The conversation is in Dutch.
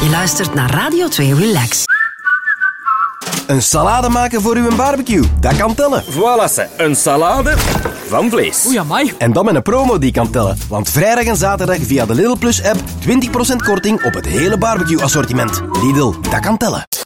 Je luistert naar Radio 2 Relax. Een salade maken voor uw barbecue, dat kan tellen. Voilà, ze. Een salade van vlees. Oei, amai. En dan met een promo die kan tellen. Want vrijdag en zaterdag via de Lidl Plus app 20% korting op het hele barbecue assortiment. Lidl, dat kan tellen.